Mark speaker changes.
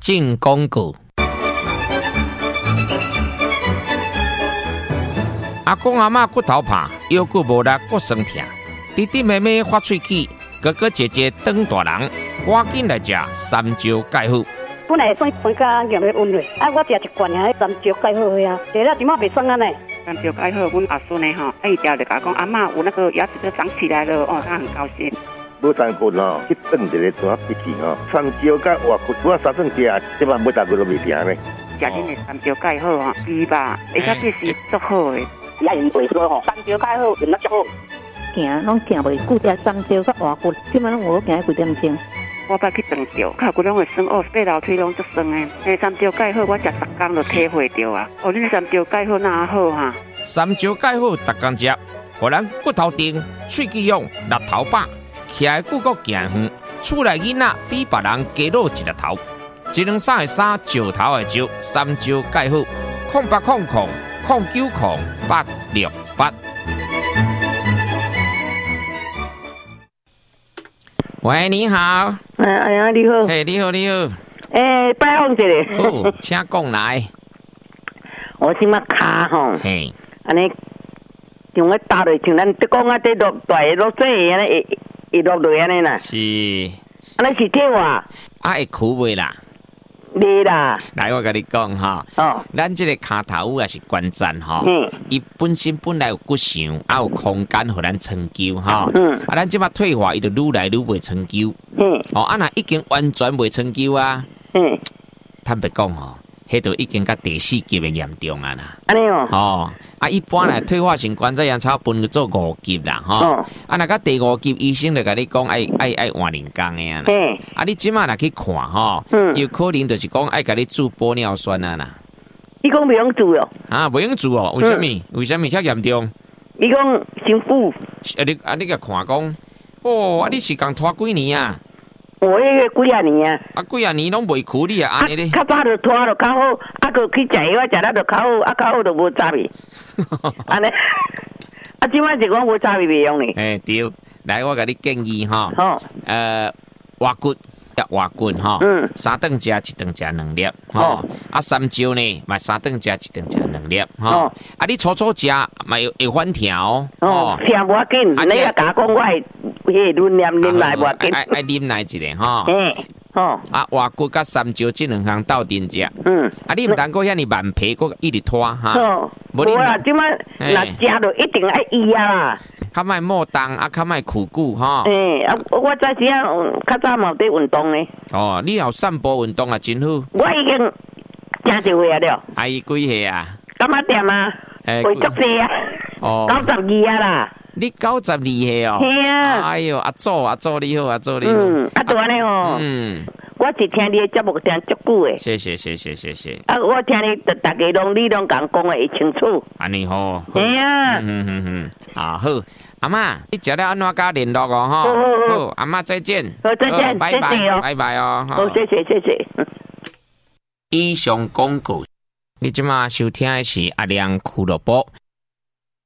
Speaker 1: 进广告。阿公阿嬷骨头怕，腰骨无力，骨酸痛。弟弟妹妹发喙齿，哥哥姐姐长大人，赶紧来食三椒钙好。
Speaker 2: 本来酸酸甲咸的温热，我食一罐啊，三椒钙好呀，食了即马袂酸啊呢。
Speaker 3: 三椒钙好，阮阿孙呢吼，伊条就甲讲阿嬷有那个牙齿都长起来了哦，他很高兴。
Speaker 4: 无三骨哦，去炖一个怎笔记哦，三椒甲活骨，我三顿食，即摆每大骨都袂停呢。
Speaker 3: 食恁的三椒钙好哦，猪吧，而且这是足好的。
Speaker 2: 也用袂说吼，三椒钙好，用得足好。
Speaker 5: 行拢行袂久，食三椒甲活骨，即摆拢有行几点钟。
Speaker 3: 我捌去长照，脚骨拢会酸哦，爬楼梯拢足酸的。那三椒钙好，我食10天就体会到啊。哦，恁三椒钙好哪好哈？
Speaker 1: 三椒钙好，逐工食，互咱骨头硬、喙齿勇、力头饱，徛的骨骼健远，厝内囡仔比别人加老一粒头。1两3的3，石头的石，三椒钙好，0800090868。喂，你好。
Speaker 6: 哎呀，你好。
Speaker 1: 嘿，你好，你好。
Speaker 6: 拜访一下。
Speaker 1: 哦，请讲来。
Speaker 6: 我即马骹吼，
Speaker 1: 嘿，
Speaker 6: 安尼用个打落，像咱讲啊，这落大落水安尼会落落安尼啦。
Speaker 1: 是。
Speaker 6: 安尼是铁话。
Speaker 1: 会苦袂啦？
Speaker 6: 袂啦。
Speaker 1: 来，我甲你讲哈。
Speaker 6: 哦。
Speaker 1: 咱这个骹头也是关键哈。伊本来有骨相，有空间互咱长久哈。咱即马退化，伊就愈来愈袂长久。若已经完全袂长久啊。坦白讲吼，迄就已经甲第4级的严重啊啦。
Speaker 6: 安尼哦。
Speaker 1: 一般来退化性关节炎差分做5级啦吼。若甲第5级，医生就甲你讲爱换人工的啊啦。你即马若去看吼，有可能就是讲爱甲你注玻尿酸啊啦。
Speaker 6: 伊讲袂用做哦。
Speaker 1: 袂用做哦？为什么？为什么遐严重？
Speaker 6: 伊讲辛苦。
Speaker 1: 你甲看讲，哦，你是共拖几年啊？
Speaker 6: 我迄个几啊年啊。
Speaker 1: 几啊年拢未苦你啊？安尼咧。
Speaker 6: 较早就拖就较好，佫去食药食了就较好，较好就无差别。安尼，即摆是讲无差别袂用呢。
Speaker 1: 对，来我甲你建议哈。活骨。活骨吼，3顿食1顿食2粒吼，三椒呢，嘛3顿食1顿食2粒吼。你初食嘛会反调
Speaker 6: 哦。听无要紧，你也甲讲我会论啉来无要紧。
Speaker 1: 爱啉来一个吼。活骨甲三椒这2项斗阵食。你毋通过遐尼慢皮，佫一直拖哈。
Speaker 6: 无啦，即摆若食就一定爱医啊啦。
Speaker 1: 较莫莫动，较莫苦久吼。
Speaker 6: 我早时啊，较早嘛有在运动呢。
Speaker 1: 你有散步运动啊，真好。
Speaker 6: 我已经真侪岁了。
Speaker 1: 阿姨几岁啊？
Speaker 6: 干嘛店啊？会足济啊！92啊啦。
Speaker 1: 你92岁哦？
Speaker 6: 嘿啊！
Speaker 1: 哎哟，阿祖你好，阿祖你好。
Speaker 6: 就安尼吼。我是听你的节目听足久的。
Speaker 1: 谢谢。
Speaker 6: 我听你大家你拢讲的会清楚。
Speaker 1: 安尼好。
Speaker 6: 嘿啊。
Speaker 1: 好，阿妈，你食了安怎甲联络哦？好，阿妈再见。
Speaker 6: 好，再见，
Speaker 1: 拜拜，拜拜哦。
Speaker 6: 好，谢谢。
Speaker 1: 以上广告，你即马收听的是阿亮俱乐部。